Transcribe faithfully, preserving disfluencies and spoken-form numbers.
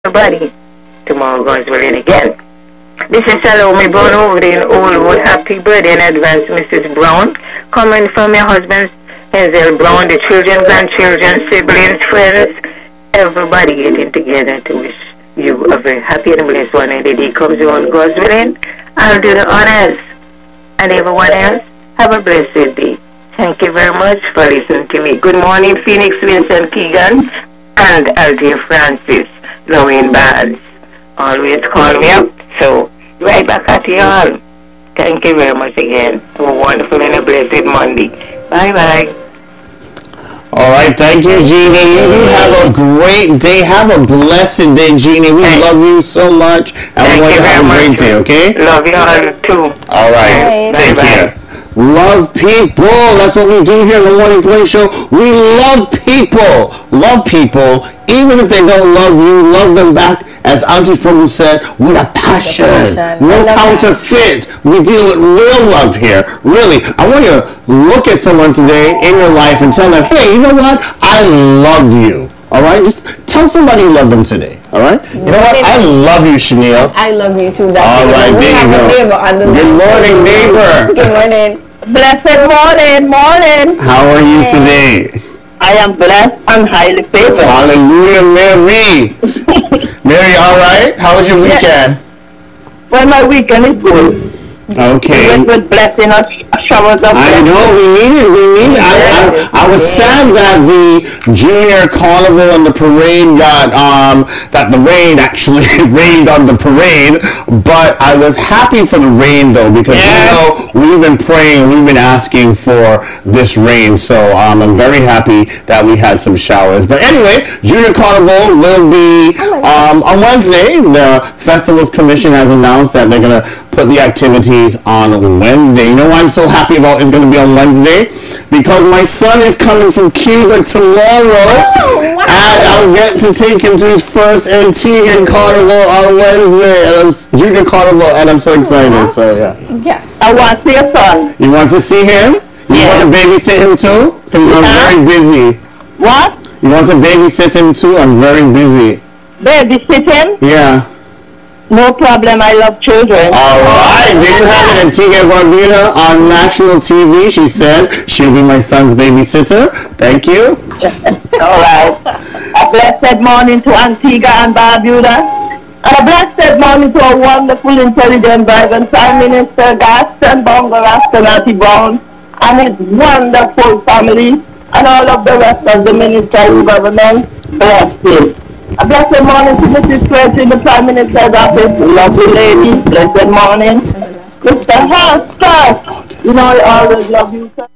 everybody. Tomorrow God's willing again. This is Salome Brown over there in Oldwood. Happy birthday in advance, Missus Brown. Coming from your husband, Hazel Brown, the children, grandchildren, siblings, friends, everybody getting together to wish you a very happy and blessed one. And the day comes on God's willing. I'll do the honors. And everyone else, have a blessed day. Thank you very much for listening to me. Good morning, Phoenix, Vincent Keegan, and Althea Francis, Lorraine Barnes. Always call me up. So, right back at you all. Thank you very much again. Have a wonderful and a blessed Monday. Bye-bye. All right, thank you, Jeannie. You have a great day. Have a blessed day, Jeannie. We Thank love you so much, and Thank we want you you to have a very great much. day, okay? Love you all too. All right, Bye. take Bye-bye. care. Love people. That's what we do here in the Morning Play Show. We love people. Love people. Even if they don't love you, love them back. As Auntie Prabhu said, with a passion. passion. No I love counterfeit. We deal with real love here. Really. I want you to look at someone today in your life and tell them, hey, you know what? I love you. All right? Just tell somebody you love them today. All right? You know what? I love you, Chanel. I love you too. That's All it. right, We there have you a go. neighbor on the Good line. morning, neighbor. Good morning. Blessed morning, morning. How are you today? I am blessed and highly favored. Hallelujah, Mary. Mary, all right? How was your weekend? Well, my weekend is good. Okay. With, with blessing us, showers of I blessing. know, we need it, we need it. I, I, I was sad that the junior carnival and the parade got, um, that the rain actually rained on the parade, but I was happy for the rain though, because Yeah. you know, we've been praying, we've been asking for this rain, so um, I'm very happy that we had some showers. But anyway, junior carnival will be um, on Wednesday. The Festivals Commission has announced that they're going to put the activities on Wednesday. You know what I'm so happy about it's going to be on Wednesday? Because my son is coming from Cuba tomorrow, Oh, wow. and I'll get to take him to his first Antiguan carnival on Wednesday, and I'm junior carnival, and I'm so excited. So yeah, Yes. I want to see your son. you want to see him? You Yeah. want to babysit him too? 'Cause I'm Yeah. very busy. What? You want to babysit him too? I'm very busy. Babysitting? Yeah. No problem. I love children. All right, there you have it. Antigua Barbuda on national T V. She said she'll be my son's babysitter. Thank you. All right. A blessed morning to Antigua and Barbuda. And a blessed morning to a wonderful, intelligent, vibrant Prime Minister Gaston Bongo Rastonati Brown and his wonderful family and all of the rest of the ministerial government. Bless him. A blessed morning to Missus Tracy in the Prime Minister's office. Lovely lady. Blessed morning. Mister Hester. You know I always love you, sir.